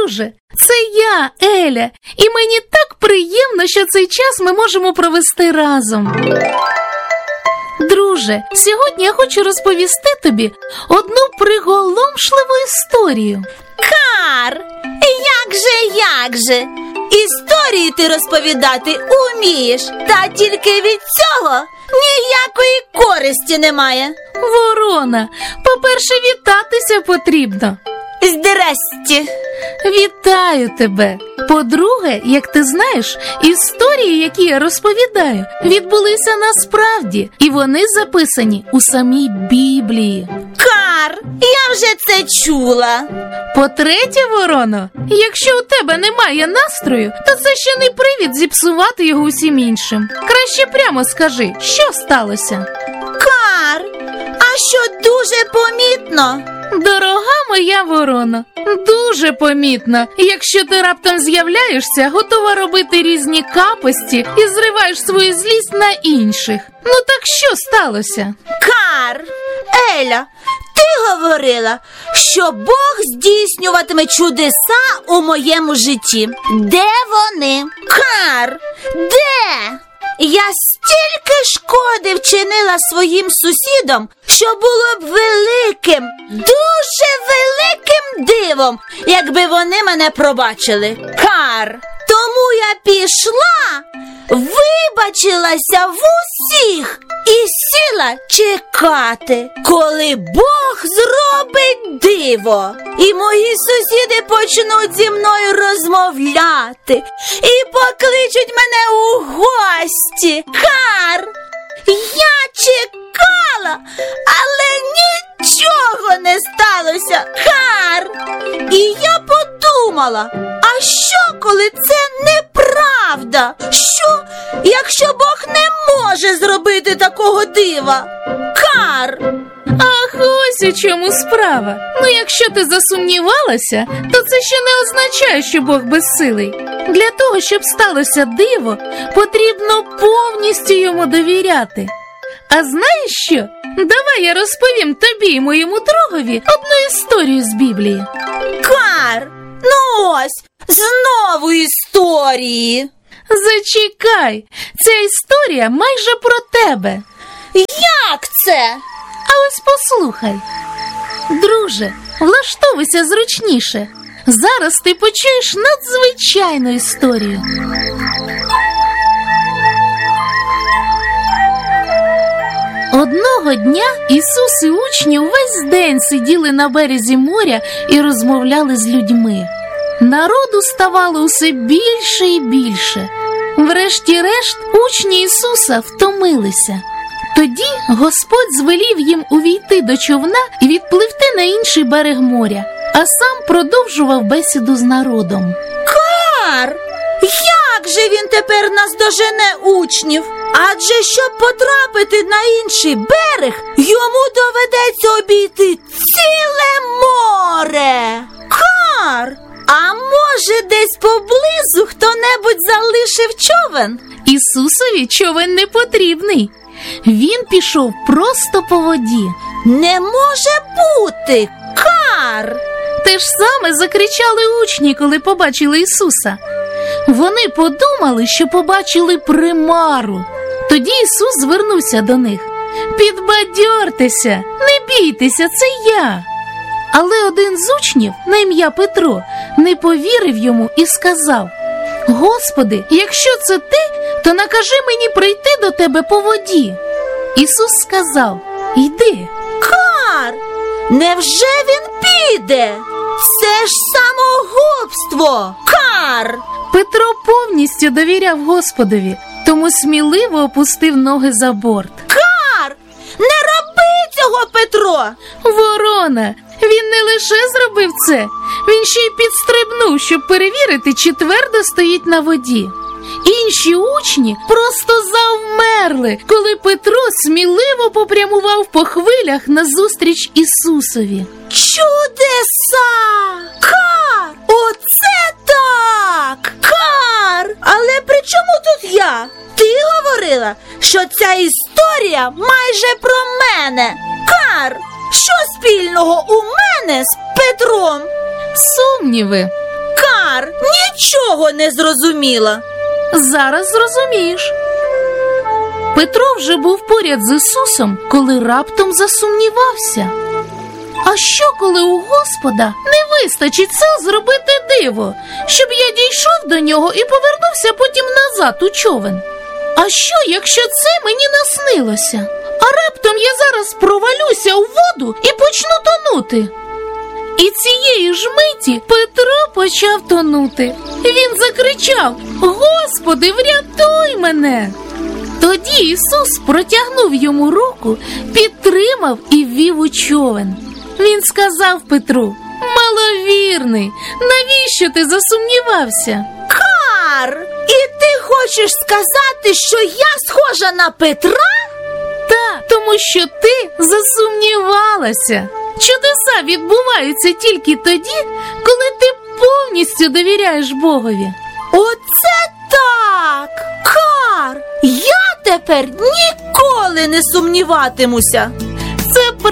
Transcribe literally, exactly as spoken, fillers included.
друже, це я, Еля, і мені так приємно, що цей час ми можемо провести разом. Друже, сьогодні я хочу розповісти тобі одну приголомшливу історію. Кар, як же, як же? Історії ти розповідати умієш, та тільки від цього ніякої користі немає. Ворона, по-перше, вітатися потрібно. Здрасте. Вітаю тебе. По-друге, як ти знаєш, історії, які я розповідаю, відбулися насправді, і вони записані у самій Біблії. Кар, я вже це чула. По-третє, Вороно, якщо у тебе немає настрою, то це ще не привід зіпсувати його усім іншим. Краще прямо скажи, що сталося? Кар, а що дуже помітно? Дорога моя Ворона, дуже помітно. Якщо ти раптом з'являєшся, готова робити різні капості і зриваєш свою злість на інших. Ну так що сталося? Кар, Еля, ти говорила, що Бог здійснюватиме чудеса у моєму житті. Де вони? Кар, де? Я стільки шкоди вчинила своїм сусідам, що було б великим, дуже великим дивом, якби вони мене пробачили. Кар, тому я пішла, вибачилася в усіх і сіла чекати, коли Бог зробить диво, і мої сусіди почнуть зі мною розмовляти і покличуть мене у гості. Кар, я чекала, але нічого не сталося. Кар, і я подумала, а що, коли це неправда? Що, якщо Бог не може зробити такого дива? Кар! Ах, ось у чому справа. Ну, якщо ти засумнівалася, то це ще не означає, що Бог безсилий. Для того, щоб сталося диво, потрібно повністю йому довіряти. А знаєш що? Давай я розповім тобі і моєму другові одну історію з Біблії. Кар, ну ось, знову історії. Зачекай, ця історія майже про тебе. Як це? А ось послухай. Друже, влаштовуйся зручніше. Зараз ти почуєш надзвичайну історію. Одного дня Ісус і учні увесь день сиділи на березі моря і розмовляли з людьми. Народу ставало усе більше і більше. Врешті-решт учні Ісуса втомилися. Тоді Господь звелів їм увійти до човна і відпливти на інший берег моря, а сам продовжував бесіду з народом. Кар, як же він тепер наздожене учнів? Адже щоб потрапити на інший берег, йому доведеться обійти ціле море. Кар, а може десь поблизу хто-небудь залишив човен? Ісусові човен не потрібний. Він пішов просто по воді. Не може бути, Кар! Те ж саме закричали учні, коли побачили Ісуса. Вони подумали, що побачили примару. Тоді Ісус звернувся до них. «Підбадьортеся, не бійтеся, це я!» Але один з учнів, на ім'я Петро, не повірив йому і сказав: «Господи, якщо це ти, то накажи мені прийти до тебе по воді». Ісус сказав: «Йди». Кар, невже він піде? Це ж самогубство! Кар! Петро повністю довіряв Господові, тому сміливо опустив ноги за борт. Кар! Не роби цього, Петро! Ворона! Він не лише зробив це, він ще й підстрибнув, щоб перевірити, чи твердо стоїть на воді. Інші учні просто завмерли, коли Петро сміливо попрямував по хвилях назустріч Ісусові. Чудеса! Кар! Оце так! Кар! Але при чому тут я? Ти говорила, що ця історія майже про мене. Кар! Що спільного у мене з Петром? Сумніви. Кар, нічого не зрозуміла. Зараз зрозумієш. Петро вже був поряд з Ісусом, коли раптом засумнівався. А що, коли у Господа не вистачить сил зробити диво, щоб я дійшов до нього і повернувся потім назад у човен? А що, якщо це мені наснилося? А раптом я зараз провалюся у воду і почну тонути? І цієї ж миті Петро почав тонути. Він закричав: «Господи, врятуй мене!» Тоді Ісус протягнув йому руку, підтримав і ввів у човен. Він сказав Петру: «Маловірний, навіщо ти засумнівався?» Кар, і ти хочеш сказати, що я схожа на Петра? Так, тому що ти засумнівалася. Чудеса відбуваються тільки тоді, коли ти повністю довіряєш Богові. Оце так! Кар, я тепер ніколи не сумніватимуся. Це